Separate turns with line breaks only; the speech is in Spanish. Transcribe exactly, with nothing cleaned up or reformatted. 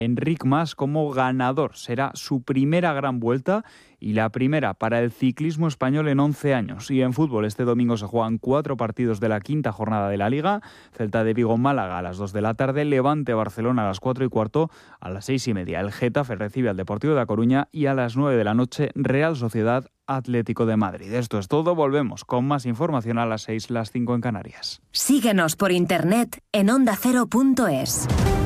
Enric Mas como ganador. Será su primera gran vuelta y la primera para el ciclismo español en once años. Y en fútbol, este domingo se juegan cuatro partidos de la quinta jornada de la Liga. Celta de Vigo-Málaga a las dos de la tarde, Levante-Barcelona a las cuatro y cuarto, a las seis y media el Getafe recibe al Deportivo de La Coruña y a las nueve de la noche Real Sociedad Atlético de Madrid. Esto es todo, volvemos con más información a las seis, las cinco en Canarias.
Síguenos por internet en onda cero punto es.